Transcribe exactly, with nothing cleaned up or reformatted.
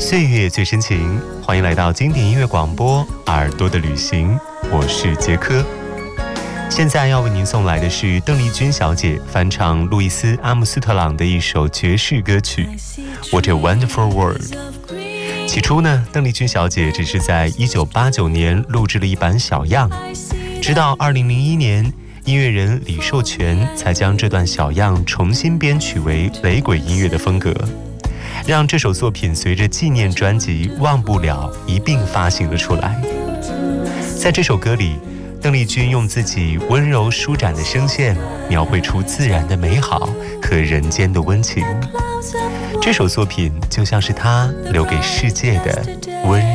岁月最深情，欢迎来到经典音乐广播《耳朵的旅行》，我是杰科。现在要为您送来的是邓丽君小姐翻唱路易斯·阿姆斯特朗的一首爵士歌曲《What a Wonderful World》。起初呢，邓丽君小姐只是在一九八九年录制了一版小样，直到二零零一年，音乐人李寿全才将这段小样重新编曲为雷鬼音乐的风格，让这首作品随着纪念专辑《忘不了》一并发行了出来。在这首歌里，邓丽君用自己温柔舒展的声线，描绘出自然的美好和人间的温情。这首作品就像是她留给世界的温